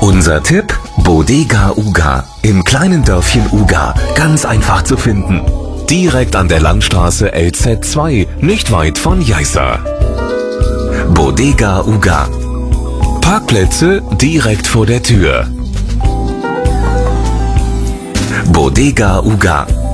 Unser Tipp: Bodega Uga im kleinen Dörfchen Uga, ganz einfach zu finden. Direkt an der Landstraße LZ2, nicht weit von Jeißa. Bodega Uga. Parkplätze direkt vor der Tür. Bodega Uga.